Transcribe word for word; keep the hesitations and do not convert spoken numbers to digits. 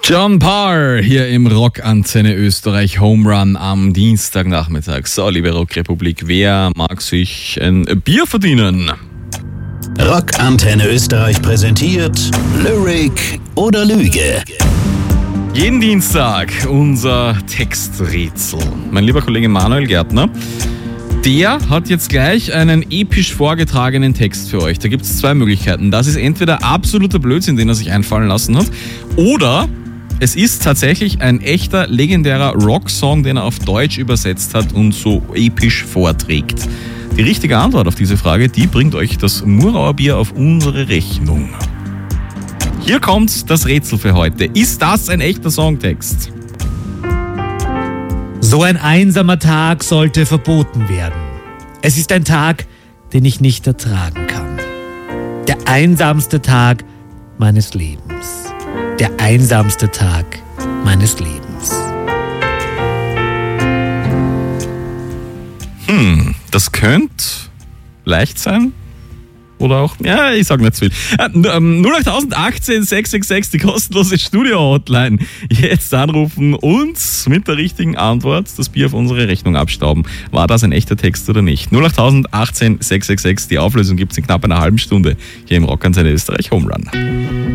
John Parr hier im Rockantenne Österreich Home Run am Dienstagnachmittag. So, liebe Rockrepublik, wer mag sich ein Bier verdienen? Rockantenne Österreich präsentiert Lyric oder Lüge. Jeden Dienstag unser Texträtsel. Mein lieber Kollege Manuel Gärtner, der hat jetzt gleich einen episch vorgetragenen Text für euch. Da gibt es zwei Möglichkeiten. Das ist entweder absoluter Blödsinn, den er sich einfallen lassen hat, oder es ist tatsächlich ein echter, legendärer Rocksong, den er auf Deutsch übersetzt hat und so episch vorträgt. Die richtige Antwort auf diese Frage, die bringt euch das Murauer Bier auf unsere Rechnung. Hier kommt das Rätsel für heute. Ist das ein echter Songtext? So ein einsamer Tag sollte verboten werden. Es ist ein Tag, den ich nicht ertragen kann. Der einsamste Tag meines Lebens. Der einsamste Tag meines Lebens. Hm, das könnte leicht sein. Oder auch, ja, ich sag nicht zu viel. Äh, null acht achtzehn sechs sechs sechs, die kostenlose Studio-Hotline. Jetzt anrufen und mit der richtigen Antwort das Bier auf unsere Rechnung abstauben. War das ein echter Text oder nicht? null acht achtzehn sechs sechs sechs, die Auflösung gibt's in knapp einer halben Stunde hier im Rockantenne Österreich Home Run.